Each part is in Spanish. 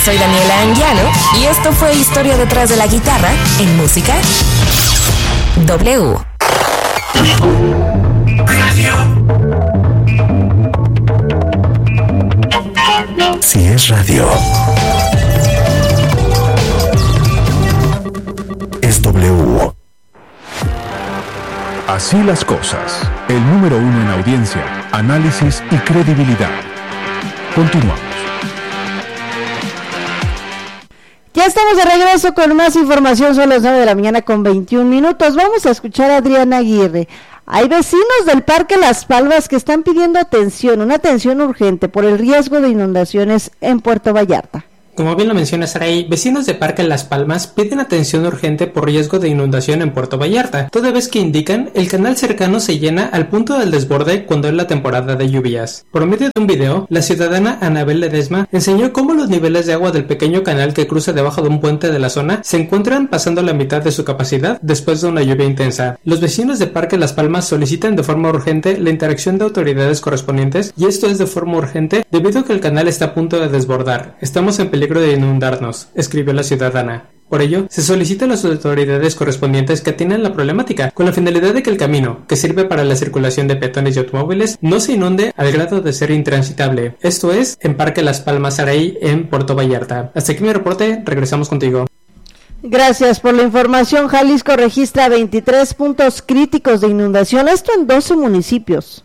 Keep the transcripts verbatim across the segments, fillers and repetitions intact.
soy Daniela Anguiano y esto fue Historia detrás de la guitarra en Música W. Radio. Si es radio, es W. Así las cosas. El número uno en audiencia, análisis y credibilidad. Continuamos. Ya estamos de regreso con más información. Son las nueve de la mañana con veintiún minutos. Vamos a escuchar a Adriana Aguirre. Hay vecinos del Parque Las Palmas que están pidiendo atención, una atención urgente por el riesgo de inundaciones en Puerto Vallarta. Como bien lo menciona Saraí, vecinos de Parque Las Palmas piden atención urgente por riesgo de inundación en Puerto Vallarta, toda vez que indican el canal cercano se llena al punto del desborde cuando es la temporada de lluvias. Por medio de un video, la ciudadana Anabel Ledesma enseñó cómo los niveles de agua del pequeño canal que cruza debajo de un puente de la zona se encuentran pasando la mitad de su capacidad después de una lluvia intensa. Los vecinos de Parque Las Palmas solicitan de forma urgente la interacción de autoridades correspondientes, y esto es de forma urgente debido a que el canal está a punto de desbordar. Estamos en peligro de inundarnos, escribió la ciudadana. Por ello, se solicita a las autoridades correspondientes que atiendan la problemática, con la finalidad de que el camino, que sirve para la circulación de peatones y automóviles, no se inunde al grado de ser intransitable. Esto es, en Parque Las Palmas Saraí, en Puerto Vallarta. Hasta aquí mi reporte, regresamos contigo. Gracias por la información. Jalisco registra veintitrés puntos críticos de inundación, esto en doce municipios.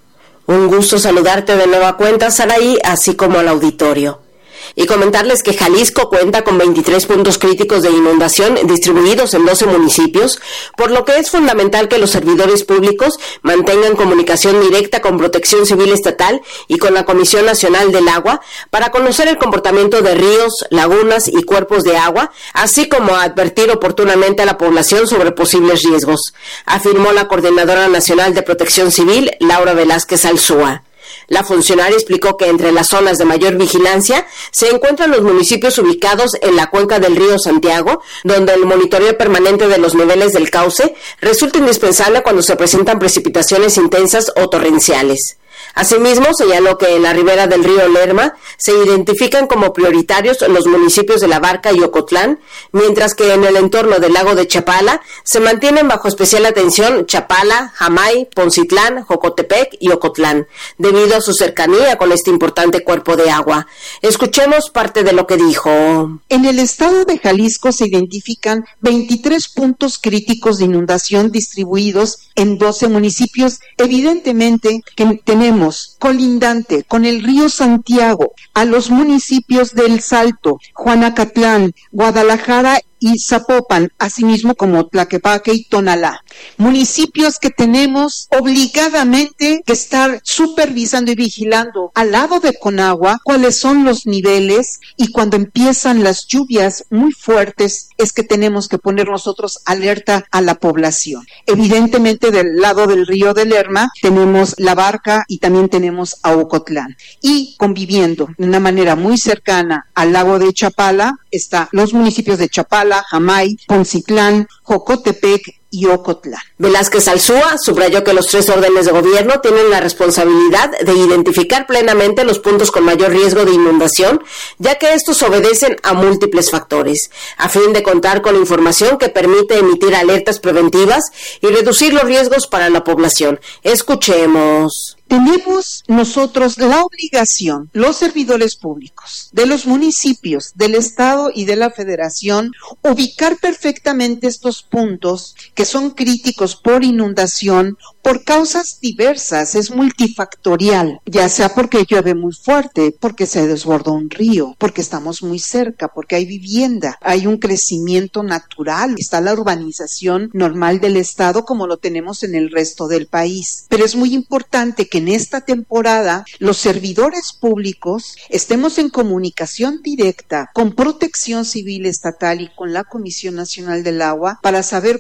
Un gusto saludarte de nueva cuenta, Saraí, así como al auditorio. Y comentarles que Jalisco cuenta con veintitrés puntos críticos de inundación distribuidos en doce municipios, por lo que es fundamental que los servidores públicos mantengan comunicación directa con Protección Civil Estatal y con la Comisión Nacional del Agua para conocer el comportamiento de ríos, lagunas y cuerpos de agua, así como advertir oportunamente a la población sobre posibles riesgos, afirmó la Coordinadora Nacional de Protección Civil, Laura Velázquez Alzúa. La funcionaria explicó que entre las zonas de mayor vigilancia se encuentran los municipios ubicados en la cuenca del río Santiago, donde el monitoreo permanente de los niveles del cauce resulta indispensable cuando se presentan precipitaciones intensas o torrenciales. Asimismo, señaló que en la ribera del río Lerma se identifican como prioritarios los municipios de La Barca y Ocotlán, mientras que en el entorno del lago de Chapala se mantienen bajo especial atención Chapala, Jamay, Poncitlán, Jocotepec y Ocotlán, debido a su cercanía con este importante cuerpo de agua. Escuchemos parte de lo que dijo. En el estado de Jalisco se identifican veintitrés puntos críticos de inundación distribuidos en doce municipios. Evidentemente que tenemos colindante con el río Santiago a los municipios del Salto, Juanacatlán, Guadalajara y Zapopan, asimismo como Tlaquepaque y Tonalá. Municipios que tenemos obligadamente que estar supervisando y vigilando al lado de Conagua cuáles son los niveles, y cuando empiezan las lluvias muy fuertes es que tenemos que poner nosotros alerta a la población. Evidentemente del lado del río de Lerma tenemos La Barca y también tenemos a Ocotlán. Y conviviendo de una manera muy cercana al lago de Chapala están los municipios de Chapala, Jamay, Poncitlán, Jocotepec y Ocotlán. Velázquez Alzúa subrayó que los tres órdenes de gobierno tienen la responsabilidad de identificar plenamente los puntos con mayor riesgo de inundación, ya que estos obedecen a múltiples factores, a fin de contar con información que permite emitir alertas preventivas y reducir los riesgos para la población. Escuchemos. Tenemos nosotros la obligación, los servidores públicos de los municipios, del Estado y de la Federación, ubicar perfectamente estos puntos que son críticos por inundación por causas diversas, es multifactorial, ya sea porque llueve muy fuerte, porque se desbordó un río, porque estamos muy cerca, porque hay vivienda, hay un crecimiento natural, está la urbanización normal del Estado como lo tenemos en el resto del país. Pero es muy importante que en esta temporada los servidores públicos estemos en comunicación directa con Protección Civil Estatal y con la Comisión Nacional del Agua para saber cuál es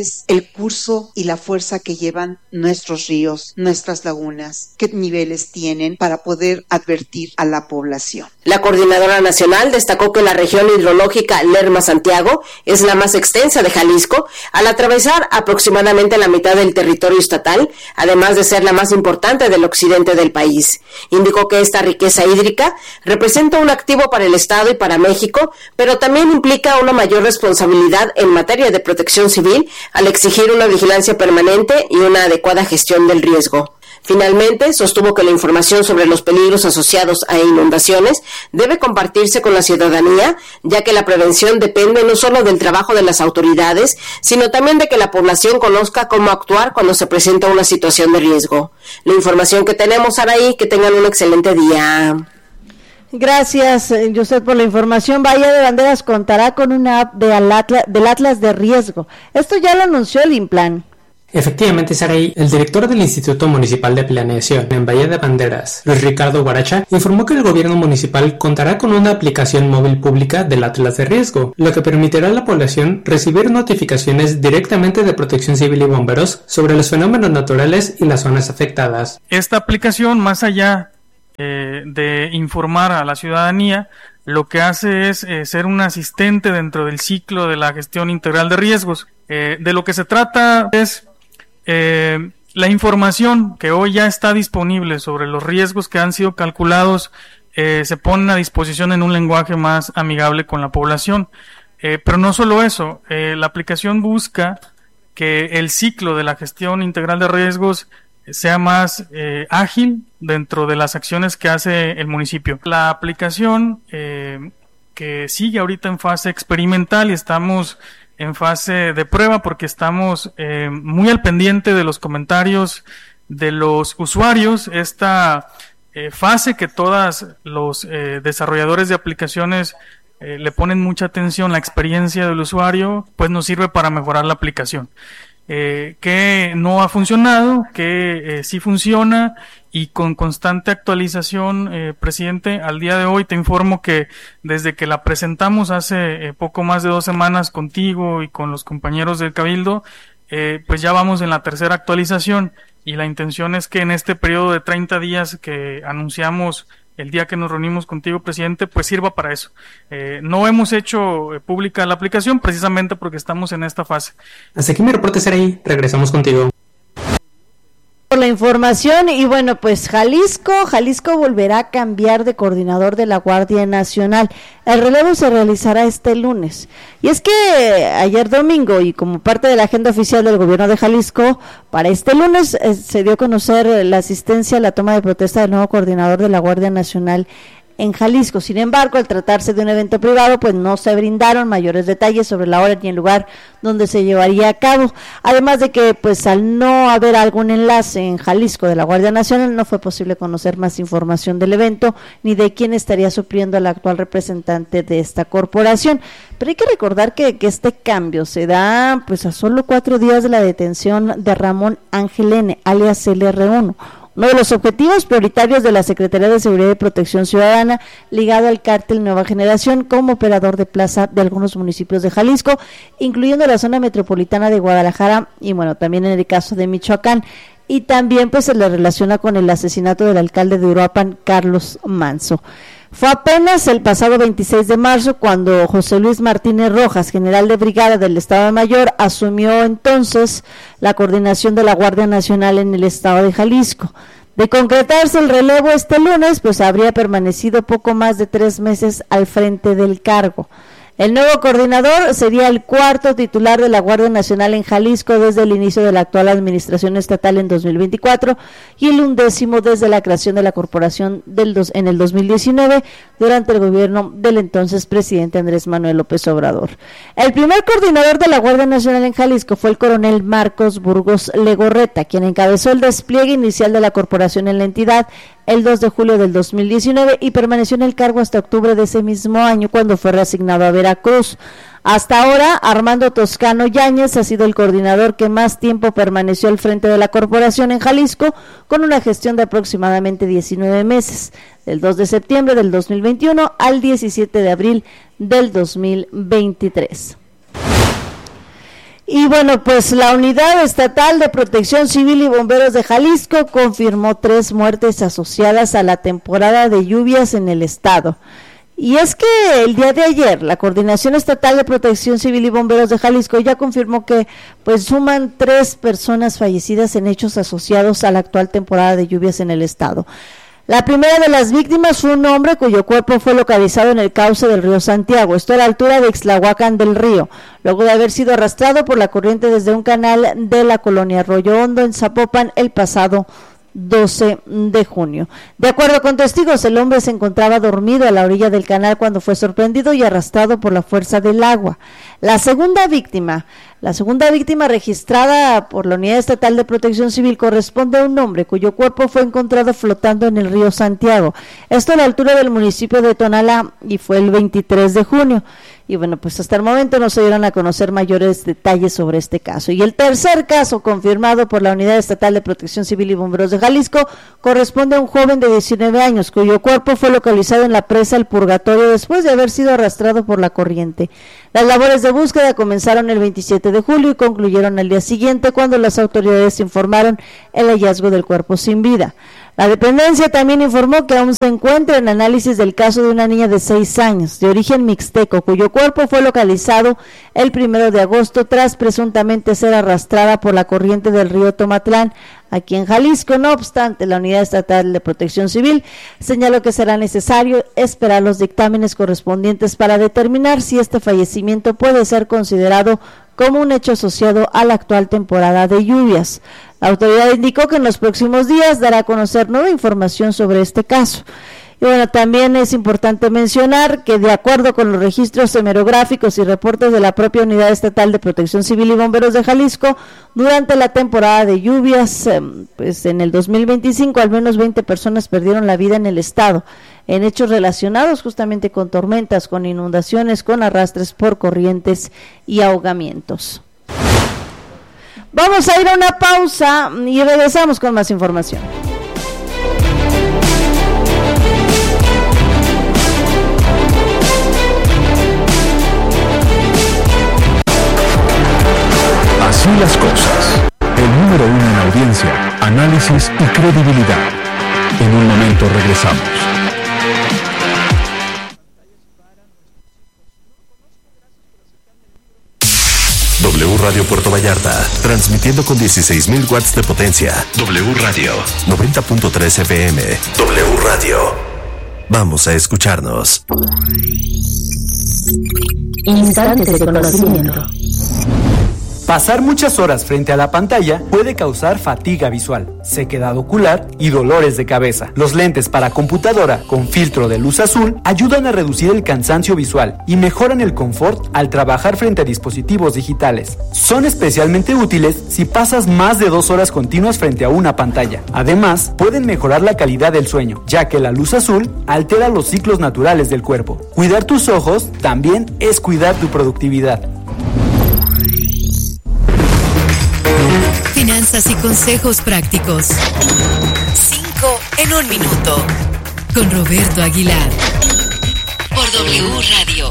es el curso y la fuerza que llevan nuestros ríos, nuestras lagunas, qué niveles tienen para poder advertir a la población. La coordinadora nacional destacó que la región hidrológica Lerma-Santiago es la más extensa de Jalisco, al atravesar aproximadamente la mitad del territorio estatal, además de ser la más importante del occidente del país. Indicó que esta riqueza hídrica representa un activo para el Estado y para México, pero también implica una mayor responsabilidad en materia de protección civil al exigir una vigilancia permanente y una adecuada gestión del riesgo. Finalmente, sostuvo que la información sobre los peligros asociados a inundaciones debe compartirse con la ciudadanía, ya que la prevención depende no solo del trabajo de las autoridades, sino también de que la población conozca cómo actuar cuando se presenta una situación de riesgo. La información que tenemos, Araí, que tengan un excelente día. Gracias, Josep, por la información. Bahía de Banderas contará con una app de Atlas, del Atlas de Riesgo. Esto ya lo anunció el INPLAN. Efectivamente, Saraí, el director del Instituto Municipal de Planeación en Bahía de Banderas, Luis Ricardo Guaracha, informó que el gobierno municipal contará con una aplicación móvil pública del Atlas de Riesgo, lo que permitirá a la población recibir notificaciones directamente de Protección Civil y bomberos sobre los fenómenos naturales y las zonas afectadas. Esta aplicación, más allá eh, de informar a la ciudadanía, lo que hace es eh, ser un asistente dentro del ciclo de la gestión integral de riesgos. Eh, de lo que se trata es Eh, la información que hoy ya está disponible sobre los riesgos que han sido calculados eh, se ponen a disposición en un lenguaje más amigable con la población. Eh, pero no solo eso, eh, la aplicación busca que el ciclo de la gestión integral de riesgos sea más eh, ágil dentro de las acciones que hace el municipio. La aplicación eh, que sigue ahorita en fase experimental y estamos en fase de prueba porque estamos eh, muy al pendiente de los comentarios de los usuarios. Esta eh, fase que todos los eh, desarrolladores de aplicaciones eh, le ponen mucha atención, la experiencia del usuario, pues nos sirve para mejorar la aplicación. Eh, que no ha funcionado, que eh, sí funciona y con constante actualización, eh, presidente, al día de hoy te informo que desde que la presentamos hace eh, poco más de dos semanas contigo y con los compañeros del Cabildo, eh, pues ya vamos en la tercera actualización y la intención es que en este periodo de treinta días que anunciamos el día que nos reunimos contigo, presidente, pues sirva para eso. Eh, no hemos hecho eh, pública la aplicación precisamente porque estamos en esta fase. Hasta aquí mi reporte, Saraí. Regresamos contigo. Por la información. Y bueno, pues Jalisco, Jalisco volverá a cambiar de coordinador de la Guardia Nacional. El relevo se realizará este lunes. Y es que ayer domingo, y como parte de la agenda oficial del gobierno de Jalisco, para este lunes eh, se dio a conocer la asistencia a la toma de protesta del nuevo coordinador de la Guardia Nacional en Jalisco. Sin embargo, al tratarse de un evento privado, pues no se brindaron mayores detalles sobre la hora ni el lugar donde se llevaría a cabo. Además de que, pues al no haber algún enlace en Jalisco de la Guardia Nacional, no fue posible conocer más información del evento ni de quién estaría supliendo al actual representante de esta corporación. Pero hay que recordar que, que este cambio se da pues a solo cuatro días de la detención de Ramón Ángel N., alias el erre uno. Uno de los objetivos prioritarios de la Secretaría de Seguridad y Protección Ciudadana, ligado al cártel Nueva Generación como operador de plaza de algunos municipios de Jalisco, incluyendo la zona metropolitana de Guadalajara y bueno, también en el caso de Michoacán. Y también pues se le relaciona con el asesinato del alcalde de Uruapan, Carlos Manso. Fue apenas el pasado veintiséis de marzo cuando José Luis Martínez Rojas, general de brigada del Estado Mayor, asumió entonces la coordinación de la Guardia Nacional en el estado de Jalisco. De concretarse el relevo este lunes, pues habría permanecido poco más de tres meses al frente del cargo. El nuevo coordinador sería el cuarto titular de la Guardia Nacional en Jalisco desde el inicio de la actual administración estatal en dos mil veinticuatro y el undécimo desde la creación de la corporación del dos, en el dos mil diecinueve durante el gobierno del entonces presidente Andrés Manuel López Obrador. El primer coordinador de la Guardia Nacional en Jalisco fue el coronel Marcos Burgos Legorreta, quien encabezó el despliegue inicial de la corporación en la entidad el dos de julio del dos mil diecinueve y permaneció en el cargo hasta octubre de ese mismo año cuando fue reasignado a Veracruz. Hasta ahora, Armando Toscano Yáñez ha sido el coordinador que más tiempo permaneció al frente de la corporación en Jalisco, con una gestión de aproximadamente diecinueve meses, del dos de septiembre del dos mil veintiuno al diecisiete de abril del dos mil veintitrés. Y bueno, pues la Unidad Estatal de Protección Civil y Bomberos de Jalisco confirmó tres muertes asociadas a la temporada de lluvias en el estado. Y es que el día de ayer la Coordinación Estatal de Protección Civil y Bomberos de Jalisco ya confirmó que pues suman tres personas fallecidas en hechos asociados a la actual temporada de lluvias en el estado. La primera de las víctimas fue un hombre cuyo cuerpo fue localizado en el cauce del río Santiago, esto a la altura de Ixtlahuacán del Río, luego de haber sido arrastrado por la corriente desde un canal de la colonia Arroyo Hondo en Zapopan el pasado doce de junio. De acuerdo con testigos, el hombre se encontraba dormido a la orilla del canal cuando fue sorprendido y arrastrado por la fuerza del agua. La segunda víctima, la segunda víctima registrada por la Unidad Estatal de Protección Civil corresponde a un hombre cuyo cuerpo fue encontrado flotando en el río Santiago, esto a la altura del municipio de Tonalá, y fue el veintitrés de junio. Y bueno, pues hasta el momento no se dieron a conocer mayores detalles sobre este caso. Y el tercer caso confirmado por la Unidad Estatal de Protección Civil y Bomberos de Jalisco corresponde a un joven de diecinueve años cuyo cuerpo fue localizado en la presa El Purgatorio después de haber sido arrastrado por la corriente. Las labores de búsqueda comenzaron el veintisiete de julio y concluyeron al día siguiente cuando las autoridades informaron el hallazgo del cuerpo sin vida. La dependencia también informó que aún se encuentra en análisis del caso de una niña de seis años, de origen mixteco, cuyo cuerpo fue localizado el primero de agosto tras presuntamente ser arrastrada por la corriente del río Tomatlán, aquí en Jalisco. No obstante, la Unidad Estatal de Protección Civil señaló que será necesario esperar los dictámenes correspondientes para determinar si este fallecimiento puede ser considerado como un hecho asociado a la actual temporada de lluvias. La autoridad indicó que en los próximos días dará a conocer nueva información sobre este caso. Y bueno, también es importante mencionar que de acuerdo con los registros hemerográficos y reportes de la propia Unidad Estatal de Protección Civil y Bomberos de Jalisco, durante la temporada de lluvias, pues en el dos mil veinticinco al menos veinte personas perdieron la vida en el estado, en hechos relacionados justamente con tormentas, con inundaciones, con arrastres por corrientes y ahogamientos. Vamos a ir a una pausa y regresamos con más información. Así las cosas. El número uno en audiencia, análisis y credibilidad. En un momento regresamos. W Radio Puerto Vallarta, transmitiendo con dieciséis mil watts de potencia. W Radio, noventa punto tres F M. W Radio. Vamos a escucharnos. Instantes de conocimiento. Pasar muchas horas frente a la pantalla puede causar fatiga visual, sequedad ocular y dolores de cabeza. Los lentes para computadora con filtro de luz azul ayudan a reducir el cansancio visual y mejoran el confort al trabajar frente a dispositivos digitales. Son especialmente útiles si pasas más de dos horas continuas frente a una pantalla. Además, pueden mejorar la calidad del sueño, ya que la luz azul altera los ciclos naturales del cuerpo. Cuidar tus ojos también es cuidar tu productividad. Finanzas y consejos prácticos. Cinco en un minuto. Con Roberto Aguilar. Por W Radio.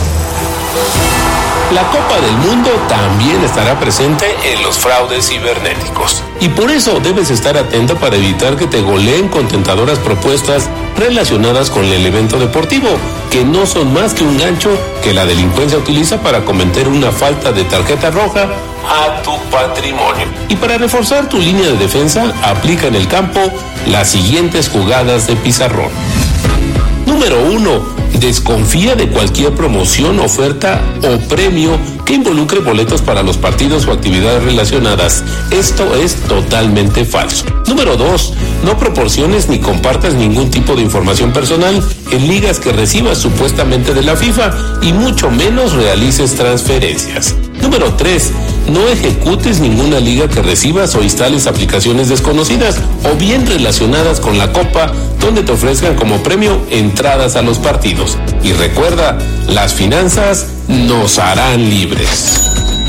La Copa del Mundo también estará presente en los fraudes cibernéticos. Y por eso debes estar atento para evitar que te goleen con tentadoras propuestas relacionadas con el evento deportivo, que no son más que un gancho que la delincuencia utiliza para cometer una falta de tarjeta roja a tu patrimonio. Y para reforzar tu línea de defensa, aplica en el campo las siguientes jugadas de pizarrón. Número uno. Desconfía de cualquier promoción, oferta o premio que involucre boletos para los partidos o actividades relacionadas. Esto es totalmente falso. Número dos. No proporciones ni compartas ningún tipo de información personal en ligas que recibas supuestamente de la FIFA y mucho menos realices transferencias. Número tres. No ejecutes ninguna liga que recibas o instales aplicaciones desconocidas o bien relacionadas con la Copa donde te ofrezcan como premio entradas a los partidos. Y recuerda, las finanzas nos harán libres.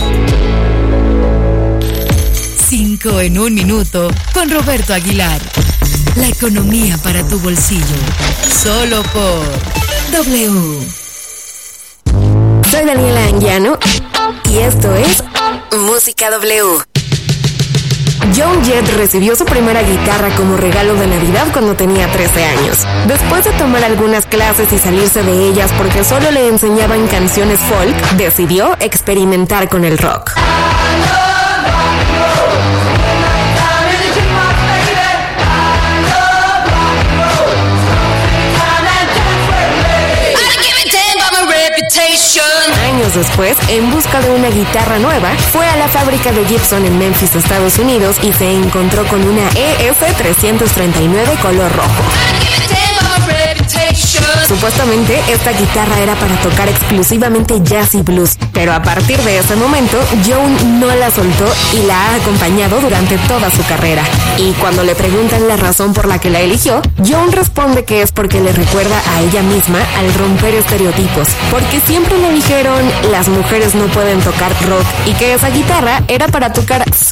Cinco en un minuto con Roberto Aguilar. La economía para tu bolsillo. Solo por W. Soy Daniela Anguiano y esto es Música W. Joan Jett recibió su primera guitarra como regalo de Navidad cuando tenía trece años. Después de tomar algunas clases y salirse de ellas porque solo le enseñaban canciones folk, decidió experimentar con el rock. Años después, en busca de una guitarra nueva, fue a la fábrica de Gibson en Memphis, Estados Unidos, y se encontró con una E F trescientos treinta y nueve color rojo. Supuestamente, esta guitarra era para tocar exclusivamente jazz y blues, pero a partir de ese momento, Joan no la soltó y la ha acompañado durante toda su carrera. Y cuando le preguntan la razón por la que la eligió, Joan responde que es porque le recuerda a ella misma al romper estereotipos, porque siempre le dijeron las mujeres no pueden tocar rock y que esa guitarra era para tocar